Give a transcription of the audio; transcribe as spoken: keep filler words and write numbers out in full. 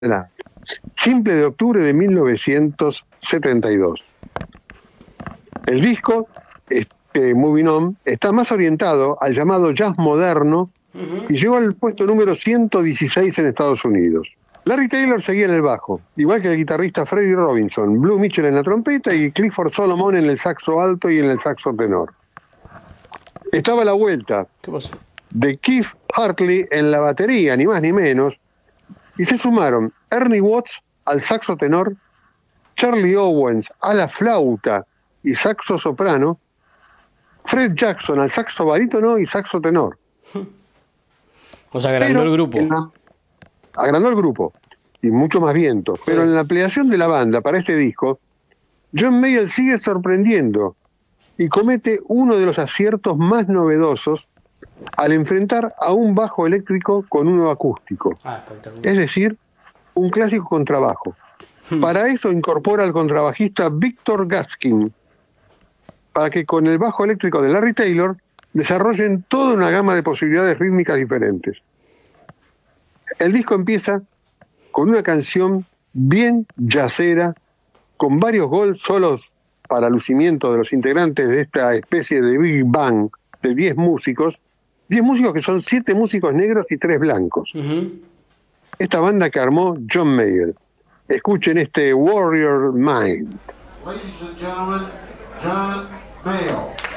simple de octubre de mil novecientos setenta y dos. El disco, este, Moving On, está más orientado al llamado jazz moderno uh-huh. y llegó al puesto número ciento dieciséis en Estados Unidos. Larry Taylor seguía en el bajo, igual que el guitarrista Freddie Robinson, Blue Mitchell en la trompeta y Clifford Solomon en el saxo alto y en el saxo tenor. Estaba a la vuelta de Keith Hartley en la batería, ni más ni menos, y se sumaron Ernie Watts al saxo tenor, Charlie Owens a la flauta y saxo soprano, Fred Jackson al saxo barítono y saxo tenor. O sea, agrandó el grupo. La, agrandó el grupo, y mucho más viento. Sí. Pero en la ampliación de la banda para este disco, John Mayall sigue sorprendiendo y comete uno de los aciertos más novedosos al enfrentar a un bajo eléctrico con uno acústico. Ah, es decir, un clásico contrabajo. Hmm. Para eso incorpora al contrabajista Victor Gaskin, para que con el bajo eléctrico de Larry Taylor desarrollen toda una gama de posibilidades rítmicas diferentes. El disco empieza con una canción bien jazzera, con varios gol solos para lucimiento de los integrantes de esta especie de Big Bang de diez músicos, diez músicos que son siete músicos negros y tres blancos. Uh-huh. Esta banda que armó John Mayall. Escuchen este Warrior Mind. Ladies and gentlemen, John Mayall.